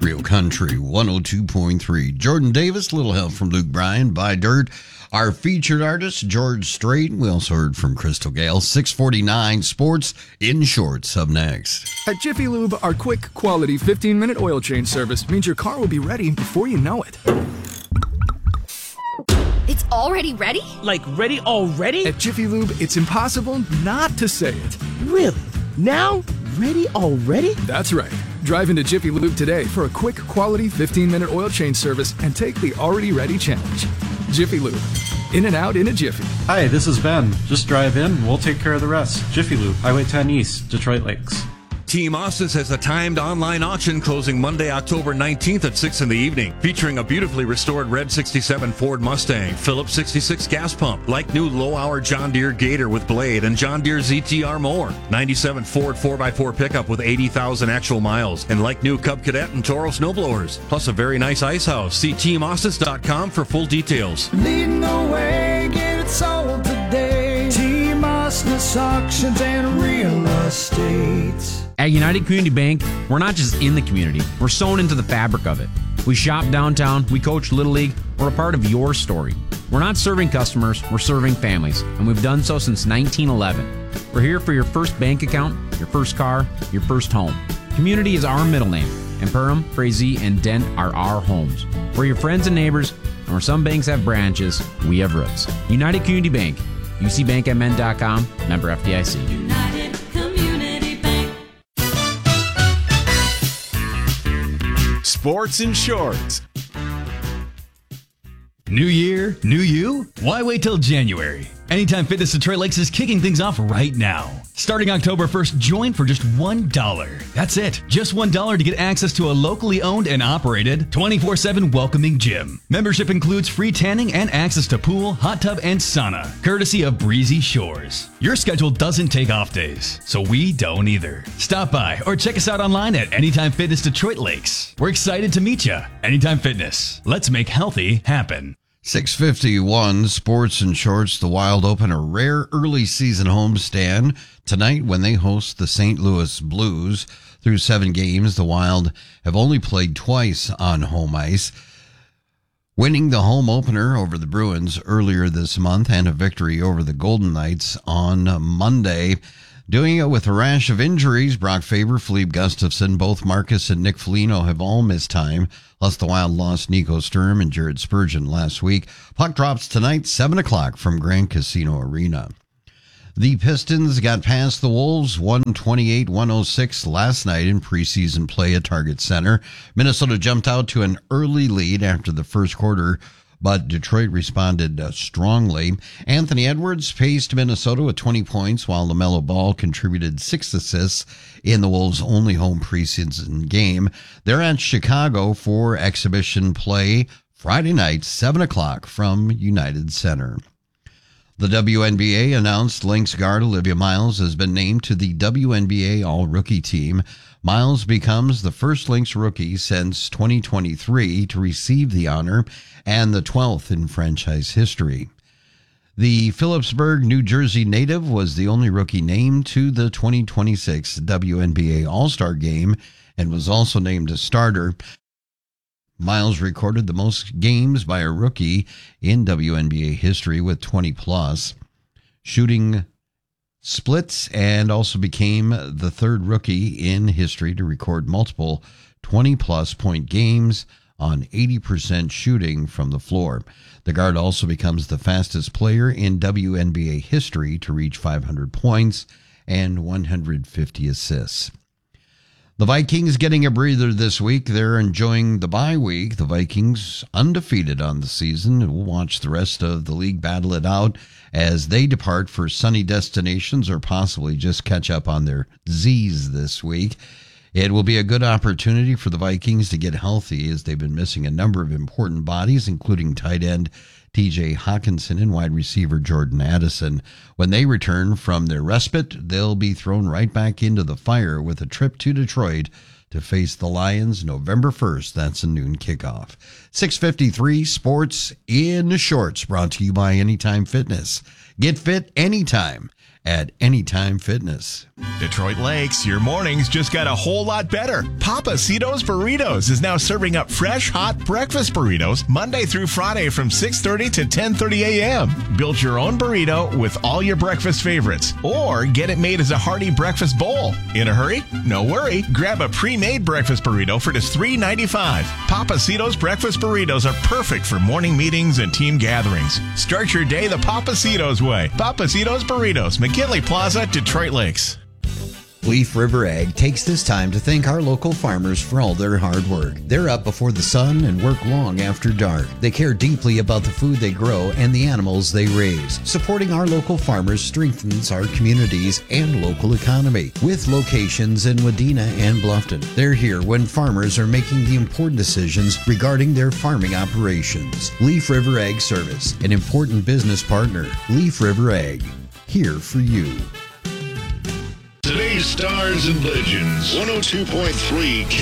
Real Country 102.3. Jordan Davis, little help from Luke Bryan, Buy Dirt. Our featured artist, George Strait. We also heard from Crystal Gale. 649 Sports in Shorts up next. At Jiffy Lube, our quick, quality 15-minute oil change service means your car will be ready before you know it. It's already ready? Like ready already? At Jiffy Lube, it's impossible not to say it. Really? Now? Ready already? That's right. Drive into Jiffy Lube today for a quick, quality 15-minute oil change service and take the already ready challenge. Jiffy Lube. In and out in a jiffy. Hi, this is Ben. Just drive in, we'll take care of the rest. Jiffy Lube, Highway 10 East, Detroit Lakes. Team Ostis has a timed online auction closing Monday, October 19th at 6 in the evening, featuring a beautifully restored red 67 Ford Mustang, Phillips 66 gas pump, like new low-hour John Deere Gator with blade, and John Deere ZTR mower, 97 Ford 4x4 pickup with 80,000 actual miles, and like new Cub Cadet and Toro snowblowers, plus a very nice ice house. See teamostis.com for full details. Leading the way, get it sold today. Team Ostis Auctions and Real Estate. At United Community Bank, we're not just in the community, we're sewn into the fabric of it. We shop downtown, we coach Little League, we're a part of your story. We're not serving customers, we're serving families, and we've done so since 1911. We're here for your first bank account, your first car, your first home. Community is our middle name, and Perham, Frazee, and Dent are our homes. We're your friends and neighbors, and where some banks have branches, we have roots. United Community Bank, ucbankmn.com, member FDIC. United Community Bank. Sports in Shorts. New year, new you? Why wait till January? Anytime Fitness Detroit Lakes is kicking things off right now. Starting October 1st, join for just $1. That's it. Just $1 to get access to a locally owned and operated 24/7 welcoming gym. Membership includes free tanning and access to pool, hot tub, and sauna, courtesy of Breezy Shores. Your schedule doesn't take off days, so we don't either. Stop by or check us out online at Anytime Fitness Detroit Lakes. We're excited to meet you. Anytime Fitness. Let's make healthy happen. 651 Sports and Shorts. The Wild open a rare early season homestand tonight when they host the St. Louis Blues. Through 7 games, the Wild have only played twice on home ice, winning the home opener over the Bruins earlier this month and a victory over the Golden Knights on Monday. Doing it with a rash of injuries, Brock Faber, Philippe Gustafsson, both Marcus and Nick Foligno have all missed time. Plus, the Wild lost Nico Sturm and Jared Spurgeon last week. Puck drops tonight, 7 o'clock from Grand Casino Arena. The Pistons got past the Wolves 128-106 last night in preseason play at Target Center. Minnesota jumped out to an early lead after the first quarter, but Detroit responded strongly. Anthony Edwards paced Minnesota with 20 points, while LaMelo Ball contributed 6 assists in the Wolves' only home preseason game. They're at Chicago for exhibition play Friday night, 7 o'clock from United Center. The WNBA announced Lynx guard Olivia Miles has been named to the WNBA All-Rookie team. Miles becomes the first Lynx rookie since 2023 to receive the honor and the 12th in franchise history. The Phillipsburg, New Jersey native was the only rookie named to the 2026 WNBA All-Star Game and was also named a starter. Miles recorded the most games by a rookie in WNBA history with 20-plus, shooting splits, and also became the third rookie in history to record multiple 20-plus point games on 80% shooting from the floor. The guard also becomes the fastest player in WNBA history to reach 500 points and 150 assists. The Vikings getting a breather this week. They're enjoying the bye week. The Vikings undefeated on the season. We'll watch the rest of the league battle it out as they depart for sunny destinations or possibly just catch up on their Z's this week. It will be a good opportunity for the Vikings to get healthy as they've been missing a number of important bodies, including tight end TJ Hawkinson and wide receiver Jordan Addison. When they return from their respite, they'll be thrown right back into the fire with a trip to Detroit to face the Lions November 1st. That's a noon kickoff. 6:53 Sports in Shorts, brought to you by Anytime Fitness. Get fit anytime at Anytime Fitness. Detroit Lakes, your mornings just got a whole lot better. Papacitos Burritos is now serving up fresh, hot breakfast burritos Monday through Friday from 6:30 to 10:30 a.m. Build your own burrito with all your breakfast favorites, or get it made as a hearty breakfast bowl. In a hurry? No worry. Grab a pre-made breakfast burrito for just $3.95. Papacitos breakfast burritos are perfect for morning meetings and team gatherings. Start your day the Papacitos way. Papacitos Burritos, McKinley Plaza, Detroit Lakes. Leaf River Ag takes this time to thank our local farmers for all their hard work. They're up before the sun and work long after dark. They care deeply about the food they grow and the animals they raise. Supporting our local farmers strengthens our communities and local economy. With locations in Wadena and Bluffton, they're here when farmers are making the important decisions regarding their farming operations. Leaf River Ag Service, an important business partner. Leaf River Ag, here for you. Today's Stars and Legends, 102.3